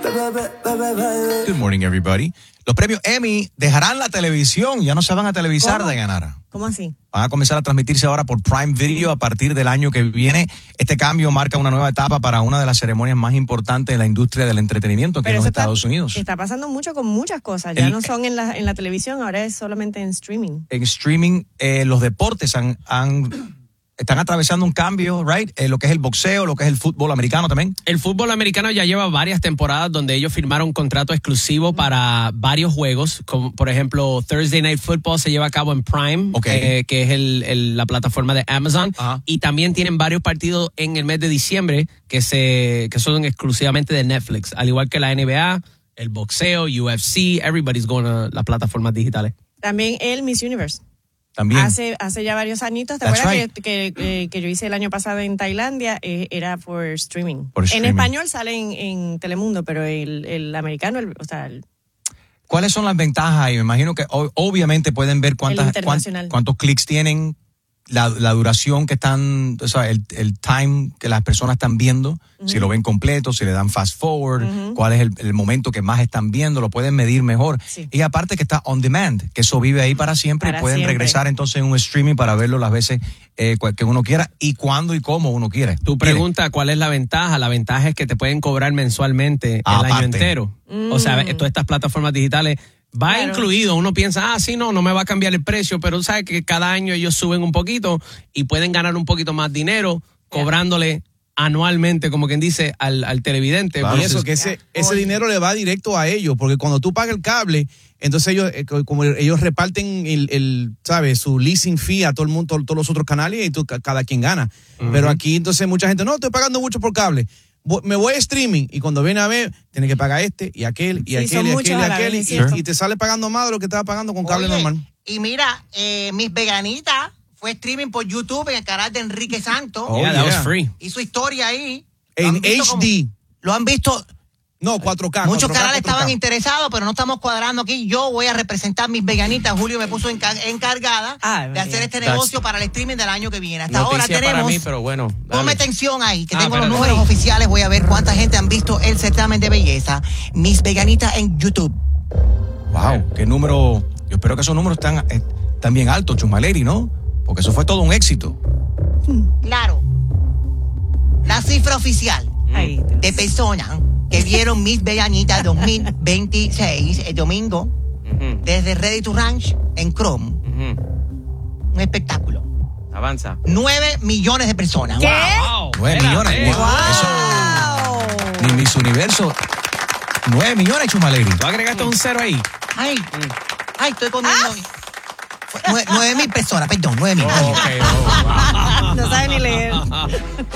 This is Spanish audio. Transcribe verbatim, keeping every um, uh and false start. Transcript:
Good morning, everybody. Los premios Emmy dejarán la televisión, ya no se van a televisar, ¿Cómo? Dayanara. ¿Cómo así? Van a comenzar a transmitirse ahora por Prime Video a partir del año que viene. Este cambio marca una nueva etapa para una de las ceremonias más importantes de la industria del entretenimiento aquí Pero en los eso Estados está, Unidos. Está pasando mucho con muchas cosas. Ya El- no son en la, en la televisión, ahora es solamente en streaming. En streaming, eh, los deportes han, han, están atravesando un cambio, right? Eh, lo que es el boxeo, lo que es el fútbol americano también. El fútbol americano ya lleva varias temporadas donde ellos firmaron un contrato exclusivo para varios juegos, como por ejemplo Thursday Night Football se lleva a cabo en Prime, Okay. eh, que es el, el- la plataforma de Amazon, Ajá. y también tienen varios partidos en el mes de diciembre que se que son exclusivamente de Netflix, al igual que la N B A, el boxeo, U F C, everybody's going a las plataformas digitales. También el Miss Universe. También. Hace, hace ya varios añitos, ¿te That's acuerdas right. que, que, que, que yo hice el año pasado en Tailandia? Eh, era por streaming. Por En streaming. español sale en, en Telemundo, pero el, el americano, el- o sea, el- ¿Cuáles son las ventajas? Y me imagino que o- obviamente pueden ver cuántas, El internacional. cuán- cuántos clics tienen, la, la duración que están, o sea, el, el time que las personas están viendo, si lo ven completo, si le dan fast forward, cuál es el, el momento que más están viendo, lo pueden medir mejor. Sí. Y aparte que está on demand, que eso vive ahí para siempre Para y pueden siempre. regresar entonces en un streaming para verlo las veces eh, cual- que uno quiera y cuándo y cómo uno quiere. Tu pregunta, ¿cuál es la ventaja? La ventaja es que te pueden cobrar mensualmente el Aparte. año entero. O sea, todas estas plataformas digitales va Claro. incluido. Uno piensa, ah, sí, no, no me va a cambiar el precio, pero sabes que cada año ellos suben un poquito y pueden ganar un poquito más dinero cobrándole anualmente, como quien dice, al, al televidente. Claro. Y Entonces, eso, que ese, ese dinero le va directo a ellos, porque cuando tú pagas el cable, entonces ellos, eh, co- como ellos reparten el, el, ¿sabes? Su leasing fee a todo el mundo, todos los otros canales y tú, ca- cada quien gana. Pero aquí entonces mucha gente, no, estoy pagando mucho por cable. Vo- Me voy a streaming y cuando viene a ver, tienes que pagar este y aquel y Sí, aquel son y muchos aquel y a la aquel vez, es y, cierto. y te sale pagando más de lo que estaba pagando con cable Oye, normal. Y mira, eh, Mis Veganitas fue streaming por YouTube en el canal de Enrique Santos. Oh, yeah, that yeah. was free. Y su historia ahí. ¿Lo En han visto como- H D. Lo han visto. No, cuatro K. Muchos cuatro K, canales cuatro K. estaban interesados, pero no estamos cuadrando aquí. Yo voy a representar Mis Veganitas. Julio me puso encar- encargada Ah, de hacer María. este That's- negocio para el streaming del año que viene. Hasta ahora Noticia tenemos. para mí, pero bueno. dale. Ponme atención ahí, que Ah, tengo los espérate. números oficiales. Voy a ver cuánta gente han visto el certamen de belleza. Mis Veganitas en YouTube. Wow, qué número. Yo espero que esos números están, eh, están bien altos, Chumaleri, ¿no? Porque eso fue todo un éxito. Claro. La cifra oficial Ay, Dios. de personas que vieron Mis Veganitas dos mil veintiséis el domingo Ujú, desde Ready to Ranch en Chrome. ujú. Un espectáculo. Avanza. Nueve millones de personas. ¿Qué? Wow, Nueve espérate. millones. ¡Wow! Eso, ni Miss Universo. Nueve millones, Chumaleri. ¿Tú agregaste un cero ahí? Ay, ay, estoy comiendo. Fue Nueve, nueve mil personas, perdón, nueve mil. Ok, oh, wow. No sabe ni leer.